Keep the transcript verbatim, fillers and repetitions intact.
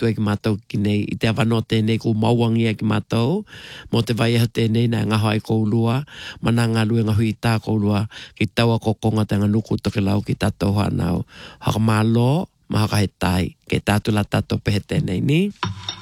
tu e ki mātou ki nei, i te awano tēnei ko mauangia ki mātou, mo te vai eha tēnei na ngaha ai koulua, mana ngā lue ngā hui tā koulua, ki taua kokonga te nganuku toke lau ki tātou hanau. Haka mālo, ma haka he tai, ke tātula tātou pehe tēnei ni.